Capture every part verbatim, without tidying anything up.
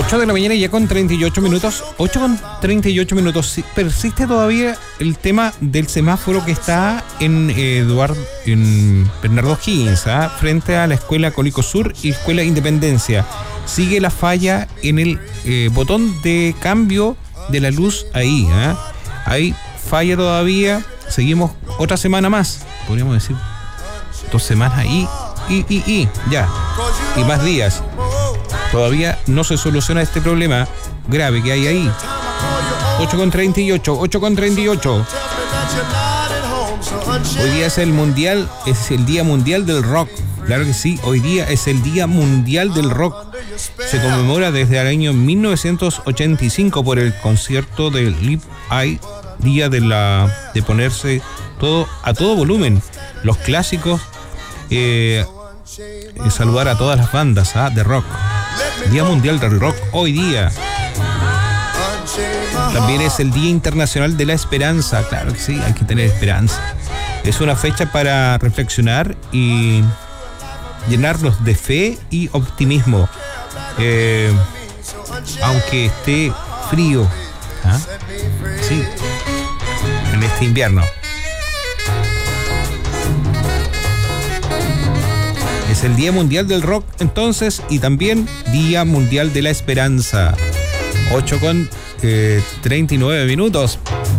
ocho de la mañana ya con treinta y ocho minutos. ocho con treinta y ocho minutos. Sí, persiste todavía el tema del semáforo que está en eh, Eduardo, en Bernardo Higgins, ¿eh? frente a la Escuela Cónico Sur y Escuela Independencia. Sigue la falla en el eh, botón de cambio de la luz ahí. ¿eh? Hay falla todavía. Seguimos otra semana más. Podríamos decir dos semanas ahí. Y, y, y, ya. Y más días. Todavía no se soluciona este problema grave que hay ahí. ocho con treinta y ocho, ocho con treinta y ocho. Hoy día es el mundial, es el Día Mundial del Rock. Claro que sí, hoy día es el Día Mundial del Rock. Se conmemora desde el año mil novecientos ochenta y cinco por el concierto de Live Aid, día de la de ponerse todo a todo volumen. Los clásicos, eh, eh, saludar a todas las bandas ¿ah? de rock. Día Mundial del Rock hoy día. También es el Día Internacional de la Esperanza. Claro que sí, hay que tener esperanza. Es una fecha para reflexionar y llenarnos de fe y optimismo. Eh, aunque esté frío. ¿ah? Sí, en este invierno. Es el Día Mundial del Rock, entonces, y también Día Mundial de la Esperanza. ocho con treinta y nueve minutos.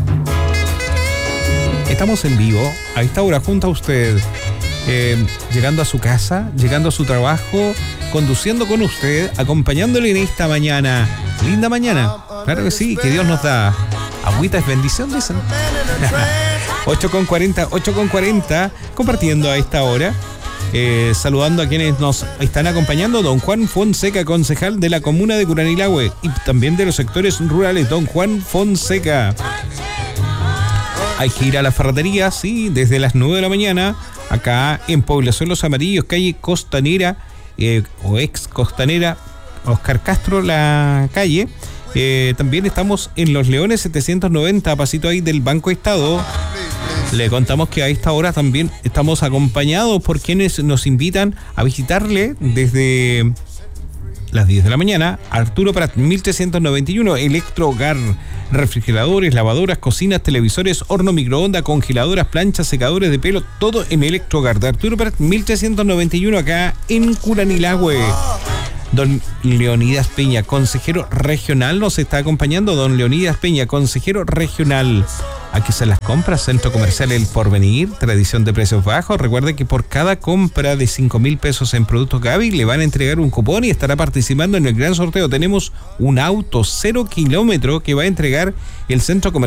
Estamos en vivo a esta hora junto a usted, eh, llegando a su casa, llegando a su trabajo, conduciendo con usted, acompañándole en esta mañana. Linda mañana, claro que sí, que Dios nos da. Agüita es bendición, dicen. ocho con cuarenta, ocho con cuarenta, compartiendo a esta hora. Eh, saludando a quienes nos están acompañando. Don Juan Fonseca, concejal de la comuna de Curanilahue y también de los sectores rurales. Don Juan Fonseca. Hay que ir a la ferretería, sí, desde las nueve de la mañana, acá en Población Los Amarillos, calle Costanera, eh, o ex Costanera, Oscar Castro, la calle. Eh, también estamos en Los Leones setecientos noventa, a pasito ahí del Banco Estado. Le contamos que a esta hora también estamos acompañados por quienes nos invitan a visitarle desde las diez de la mañana. Arturo Prat, mil trescientos noventa y uno, Electro Hogar, refrigeradores, lavadoras, cocinas, televisores, horno, microondas, congeladoras, planchas, secadores de pelo, todo en Electro Hogar de Arturo Prat, mil trescientos noventa y uno, acá en Curanilahue. Don Leonidas Peña, consejero regional, nos está acompañando. Don Leonidas Peña, consejero regional. Aquí se las compras, Centro Comercial El Porvenir, tradición de precios bajos. Recuerde que por cada compra de cinco mil pesos en productos Gaby le van a entregar un cupón y estará participando en el gran sorteo. Tenemos un auto cero kilómetro que va a entregar el Centro Comercial